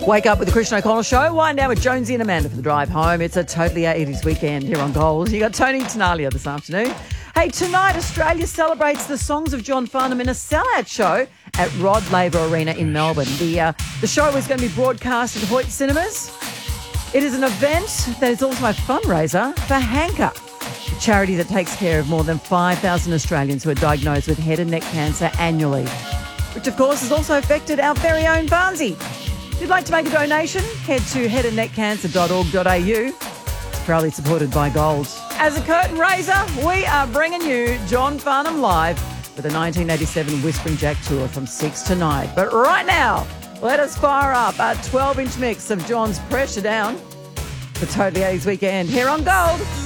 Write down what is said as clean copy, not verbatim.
Wake up with the Christian O'Connell Show. Wind down with Jonesy and Amanda for the drive home. It's a totally 80s weekend here on Gold. You got Tony Tenalia this afternoon. Hey, tonight Australia celebrates the songs of John Farnham in a sellout show at Rod Laver Arena in Melbourne. The show is going to be broadcast at Hoyt Cinemas. It is an event that is also a fundraiser for Hanker, a charity that takes care of more than 5,000 Australians who are diagnosed with head and neck cancer annually, which of course has also affected our very own Barnsey. If you'd like to make a donation, head to headandneckcancer.org.au. It's proudly supported by Gold. As a curtain raiser, we are bringing you John Farnham live for the 1987 Whispering Jack Tour from 6 to 9. But right now, let us fire up a 12-inch mix of John's Pressure Down. The Totally 80s weekend here on Gold.